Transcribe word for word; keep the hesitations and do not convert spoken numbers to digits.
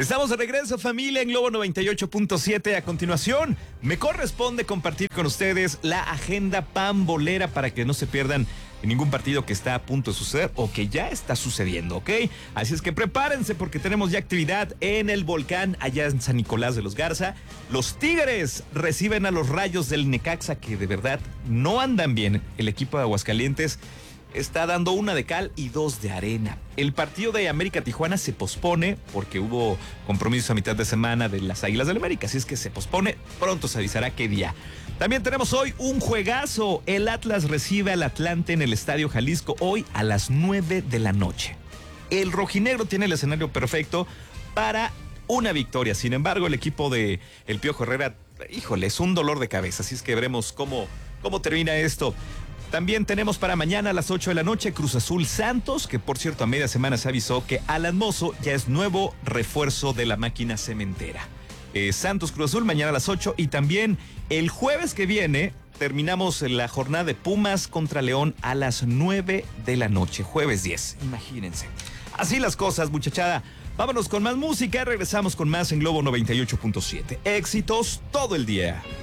Estamos de regreso, familia, en Globo noventa y ocho punto siete. A continuación, me corresponde compartir con ustedes la agenda pambolera para que no se pierdan ningún partido que está a punto de suceder o que ya está sucediendo, ¿ok? Así es que prepárense porque tenemos ya actividad en el Volcán allá en San Nicolás de los Garza. Los Tigres reciben a los Rayos del Necaxa, que de verdad no andan bien. El equipo de Aguascalientes está dando una de cal y dos de arena. El partido de América Tijuana se pospone porque hubo compromisos a mitad de semana de las Águilas del América, así es que se pospone, pronto se avisará qué día. También tenemos hoy un juegazo. El Atlas recibe al Atlante en el Estadio Jalisco hoy a las nueve de la noche. El rojinegro tiene el escenario perfecto para una victoria. Sin embargo, el equipo de el Piojo Herrera, híjole, es un dolor de cabeza, así es que veremos cómo, cómo termina esto. También tenemos para mañana a las ocho de la noche Cruz Azul Santos, que por cierto a media semana se avisó que Alan Mozo ya es nuevo refuerzo de la máquina cementera. Eh, Santos Cruz Azul mañana a las ocho, y también el jueves que viene terminamos la jornada de Pumas contra León a las nueve de la noche, jueves diez, imagínense. Así las cosas, muchachada. Vámonos con más música, regresamos con más en Globo noventa y ocho punto siete. Éxitos todo el día.